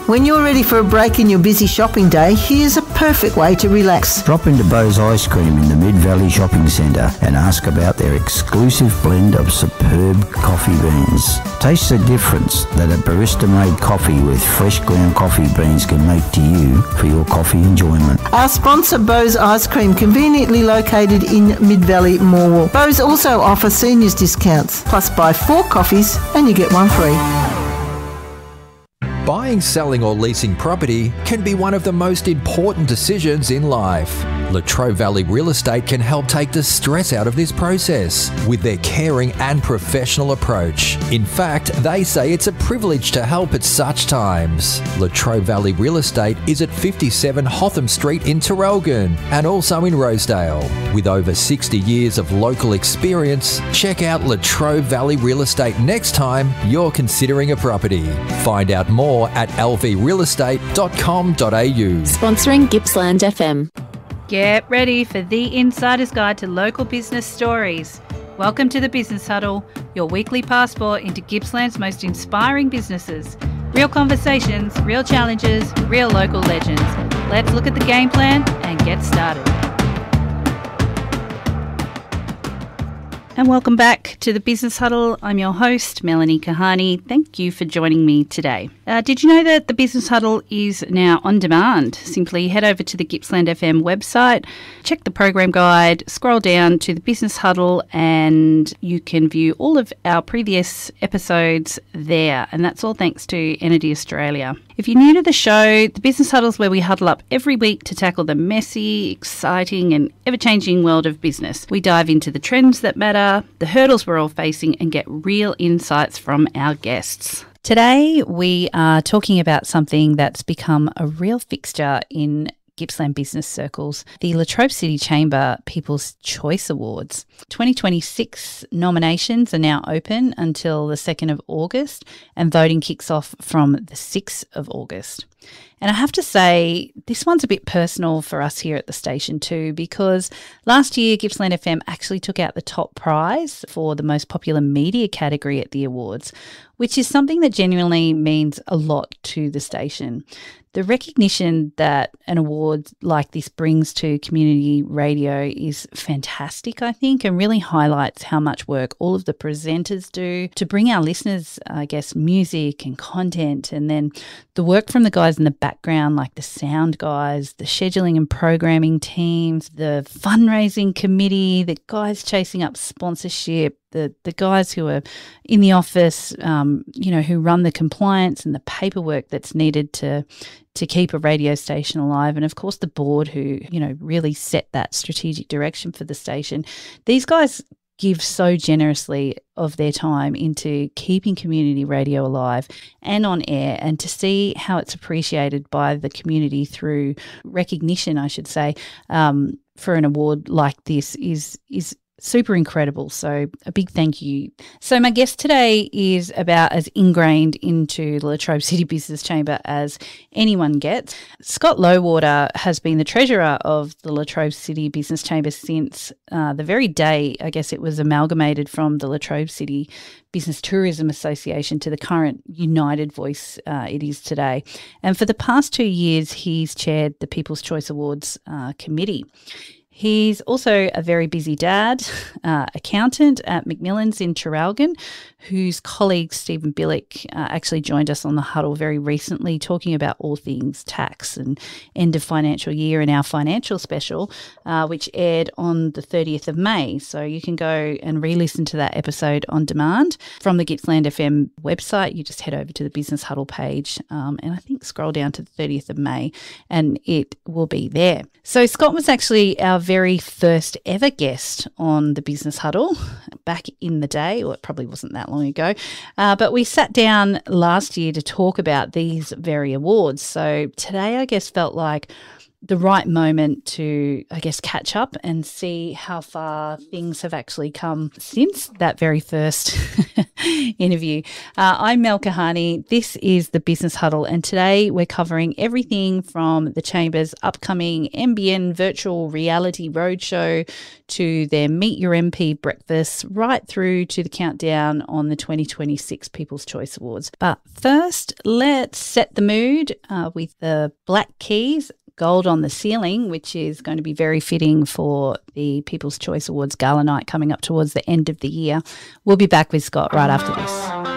When you're ready for a break in your busy shopping day, here's a perfect way to relax. Drop into Bo's Ice Cream in the Mid-Valley Shopping Centre and ask about their exclusive blend of superb coffee beans. Taste the difference that a barista-made coffee with fresh ground coffee beans can make to you for your coffee enjoyment. Our sponsor, Bo's Ice Cream, conveniently located in Mid-Valley Morwell. Bo's also offer seniors discounts. Plus, buy 4 coffees and you get 1 free. Buying, selling or leasing property can be one of the most important decisions in life. Latrobe Valley Real Estate can help take the stress out of this process with their caring and professional approach. In fact, they say it's a privilege to help at such times. Latrobe Valley Real Estate is at 57 Hotham Street in Terrelgan and also in Rosedale. With over 60 years of local experience, check out Latrobe Valley Real Estate next time you're considering a property. Find out more at lvrealestate.com.au. Sponsoring Gippsland FM. Get ready for the insider's guide to local business stories. Welcome to the Business Huddle, your weekly passport into Gippsland's most inspiring businesses. Real conversations, real challenges, real local legends. Let's look at the game plan and get started. And welcome back to the Business Huddle. I'm your host, Melanie Kahani. Thank you for joining me today. Did you know that the Business Huddle is now on demand? Simply head over to the Gippsland FM website, check the program guide, scroll down to the Business Huddle, and you can view all of our previous episodes there. And that's all thanks to Energy Australia. If you're new to the show, the Business Huddle is where we huddle up every week to tackle the messy, exciting and ever-changing world of business. We dive into the trends that matter, the hurdles we're all facing, and get real insights from our guests. Today, we are talking about something that's become a real fixture in Gippsland business circles, the Latrobe City Chamber People's Choice Awards. 2026 nominations are now open until the 2nd of August, and voting kicks off from the 6th of August. And I have to say, this one's a bit personal for us here at the station too, because last year Gippsland FM actually took out the top prize for the most popular media category at the awards, which is something that genuinely means a lot to the station. The recognition that an award like this brings to community radio is fantastic, I think, and really highlights how much work all of the presenters do to bring our listeners, I guess, music and content, and then the work from the guys in the background, like the sound guys, the scheduling and programming teams, the fundraising committee, the guys chasing up sponsorship, the guys who are in the office, who run the compliance and the paperwork that's needed to keep a radio station alive, and of course the board who, really set that strategic direction for the station. These guys give so generously of their time into keeping community radio alive and on air, and to see how it's appreciated by the community through recognition, I should say, for an award like this is super incredible. So a big thank you. So my guest today is about as ingrained into the Latrobe City Business Chamber as anyone gets. Scott Lowater has been the treasurer of the Latrobe City Business Chamber since the very day, I guess, it was amalgamated from the Latrobe City Business Tourism Association to the current United Voice it is today. And for the past 2 years, he's chaired the People's Choice Awards committee. He's also a very busy dad, accountant at McMillan's in Terrelgan, whose colleague Stephen Billick actually joined us on the huddle very recently, talking about all things tax and end of financial year and our financial special, which aired on the 30th of May. So you can go and re-listen to that episode on demand from the Gippsland FM website. You just head over to the Business Huddle page and I think scroll down to the 30th of May and it will be there. So Scott was actually our very first ever guest on the Business Huddle back in the day, or it probably wasn't that long ago, but we sat down last year to talk about these very awards. So today I guess felt like the right moment to, I guess, catch up and see how far things have actually come since that very first interview. I'm Mel Kahani. This is the Business Huddle, and today we're covering everything from the Chamber's upcoming NBN virtual reality roadshow to their Meet Your MP breakfast, right through to the countdown on the 2026 People's Choice Awards. But first, let's set the mood with the Black Keys, Gold on the Ceiling, which is going to be very fitting for the People's Choice Awards Gala night coming up towards the end of the year. We'll be back with Scott right after this.